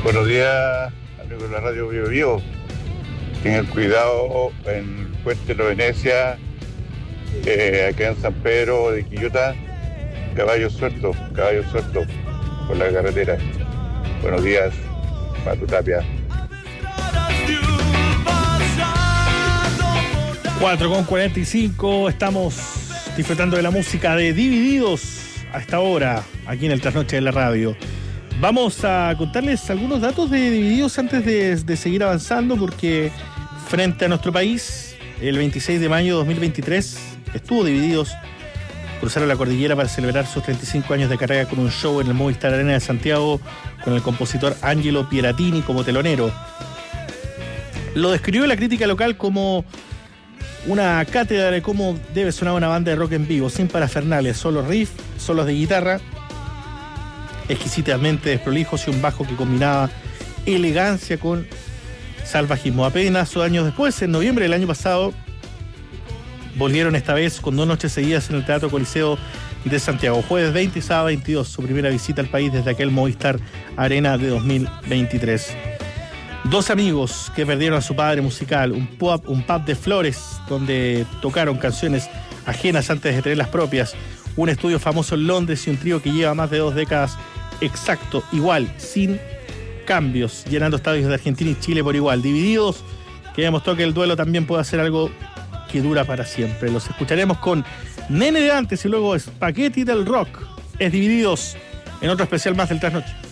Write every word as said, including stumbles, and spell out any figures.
Buenos días, amigos de la radio Bio Bio. Tengan cuidado en el puente de Venecia, eh, acá en San Pedro de Quillota, caballos sueltos, caballos sueltos por la carretera. Buenos días, Pato Tapia. cuatro con cuarenta y cinco, estamos disfrutando de la música de Divididos a esta hora, aquí en el Trasnoche de la Radio. Vamos a contarles algunos datos de Divididos antes de, de seguir avanzando, porque frente a nuestro país, el veintiséis de mayo de dos mil veintitrés, estuvo Divididos, cruzaron la cordillera para celebrar sus treinta y cinco años de carrera con un show en el Movistar Arena de Santiago, con el compositor Angelo Pieratini como telonero. Lo describió la crítica local como una cátedra de cómo debe sonar una banda de rock en vivo, sin parafernales, solo riff, solos de guitarra, exquisitamente desprolijos y un bajo que combinaba elegancia con salvajismo. Apenas dos años después, en noviembre del año pasado, volvieron esta vez con dos noches seguidas en el Teatro Coliseo de Santiago, jueves veinte y sábado veintidós, su primera visita al país desde aquel Movistar Arena de dos mil veintitrés. Dos amigos que perdieron a su padre musical, un pub, un pub de Flores, donde tocaron canciones ajenas antes de tener las propias, un estudio famoso en Londres y un trío que lleva más de dos décadas exacto, igual, sin cambios, llenando estadios de Argentina y Chile por igual. Divididos, que demostró que el duelo también puede ser algo que dura para siempre. Los escucharemos con Nene de Antes y luego Spaghetti del Rock. Es Divididos en otro especial más del Trasnoche.